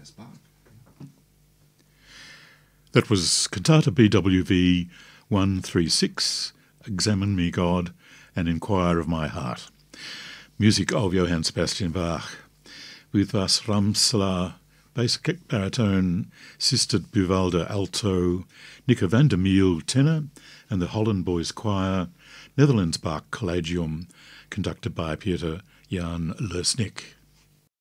Bach. That was Cantata BWV 136, Examine Me, God, and Inquire of My Heart. Music of Johann Sebastian Bach, with Was Ramselaar, bass baritone, Sister Buwalda alto, Nico van der Meel tenor, and the Holland Boys Choir, Netherlands Bach Collegium, conducted by Pieter Jan Leusnik.